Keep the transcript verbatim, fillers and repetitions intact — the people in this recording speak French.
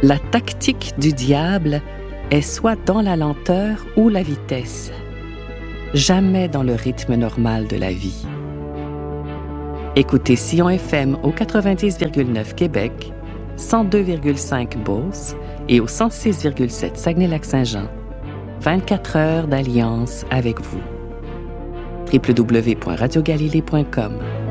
La tactique du diable est soit dans la lenteur ou la vitesse, jamais dans le rythme normal de la vie. Écoutez Sillon F M au quatre-vingt-dix virgule neuf Québec, cent deux virgule cinq Beauce et au cent six virgule sept Saguenay-Lac-Saint-Jean. vingt-quatre heures d'alliance avec vous. w w w point radio galilée point com